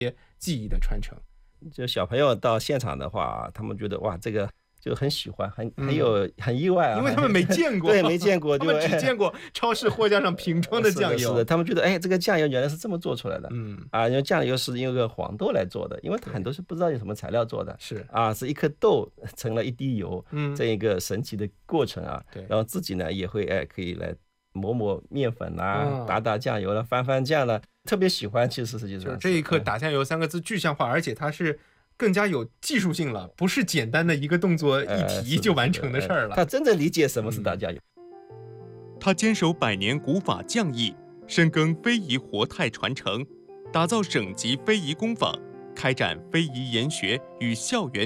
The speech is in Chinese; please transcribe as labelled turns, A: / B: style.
A: 技艺的传承。
B: 就小朋友到现场的话，他们觉得哇，这个就很喜欢，很意外啊，
A: 因为他们没见过，
B: 对，没见过，
A: 他们只见过超市货架上瓶装的酱油。
B: 是的，他们觉得这个酱油原来是这么做出来的。因为酱油是用个黄豆来做的，因为很多是不知道有什么材料做的，是一颗豆成了一滴油，这一个神奇的过程啊。然后自己呢也会可以来磨面粉啦，打酱油啦，翻酱啦，特别喜欢。其实实际上
A: 这一刻打酱油3个字具象化，而且它是更加有技术性了，不是简单的一个动作一提就完成的事儿了。
B: 他真正理解什么是打酱油。
C: 他坚守100年古法匠艺，深耕非遗活态传承，打造省级非遗工坊，开展非遗研学与校园